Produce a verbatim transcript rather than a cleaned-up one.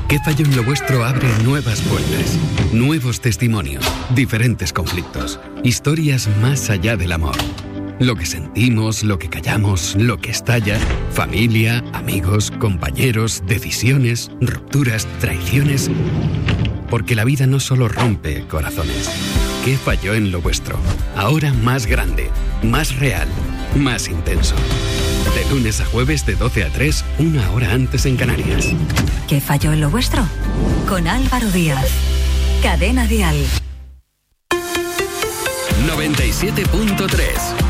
¿Qué falló en lo vuestro? Abre nuevas puertas, nuevos testimonios, diferentes conflictos, historias más allá del amor. Lo que sentimos, lo que callamos, lo que estalla, familia, amigos, compañeros, decisiones, rupturas, traiciones. Porque la vida no solo rompe corazones. ¿Qué falló en lo vuestro? Ahora más grande, más real, más intenso. De lunes a jueves de doce a tres, una hora antes en Canarias. ¿Qué falló en lo vuestro? Con Álvaro Díaz. Cadena Dial. noventa y siete punto tres.